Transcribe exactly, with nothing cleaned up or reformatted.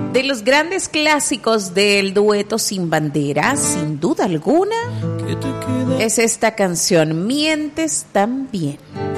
De los grandes clásicos del dueto Sin Bandera, sin duda alguna, es esta canción, Mientes también.